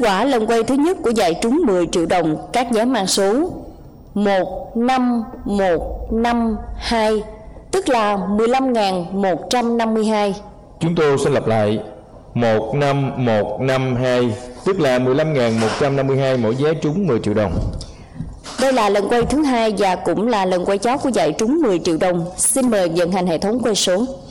quả lần quay thứ nhất của giải trúng 10 triệu đồng, các giá mang số 15152, tức là 15.152. Chúng tôi sẽ lặp lại: 15152, tức là 15.152, mỗi vé trúng 10 triệu đồng. Đây là lần quay thứ hai và cũng là lần quay chót của giải trúng 10 triệu đồng. Xin mời vận hành hệ thống quay số.